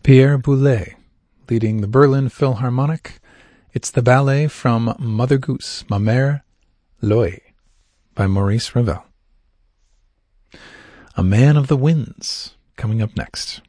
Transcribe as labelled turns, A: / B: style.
A: Pierre Boulez, leading the Berlin Philharmonic. It's the ballet from Mother Goose, Ma Mère Loire, by Maurice Ravel. A Man of the Winds, coming up next.